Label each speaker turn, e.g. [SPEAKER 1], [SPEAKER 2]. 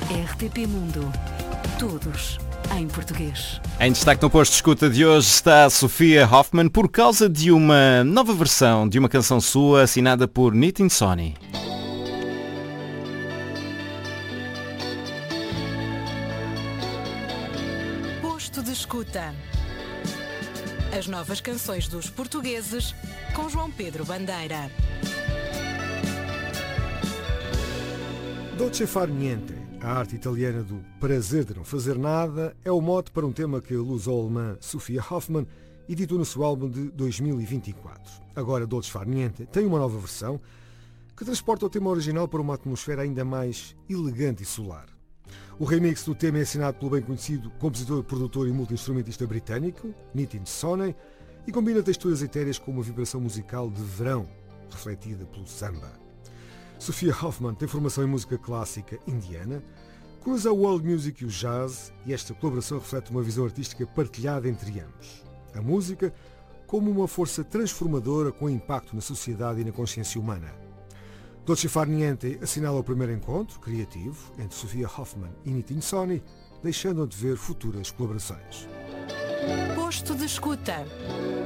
[SPEAKER 1] RTP Mundo. Todos em português.
[SPEAKER 2] Em destaque no posto de escuta de hoje está a Sophia Hoffmann por causa de uma nova versão de uma canção sua assinada por Nitin Soni.
[SPEAKER 1] Posto de escuta. As novas canções dos portugueses com João Pedro Bandeira.
[SPEAKER 3] Dolce far niente, a arte italiana do prazer de não fazer nada, é o mote para um tema que a luso-alemã Sophia Hoffmann editou no seu álbum de 2024. Agora, Dolce far niente tem uma nova versão que transporta o tema original para uma atmosfera ainda mais elegante e solar. O remix do tema é assinado pelo bem conhecido compositor, produtor e multi-instrumentista britânico, Nitin Soni, e combina texturas etéreas com uma vibração musical de verão, refletida pelo samba. Sophia Hoffmann tem formação em música clássica indiana, cruza o world music e o jazz, e esta colaboração reflete uma visão artística partilhada entre ambos. A música como uma força transformadora com impacto na sociedade e na consciência humana. Dolce far niente assinala o primeiro encontro criativo entre Sophia Hoffmann e Nitin Soni, deixando de ver futuras colaborações.
[SPEAKER 1] Posto de escuta.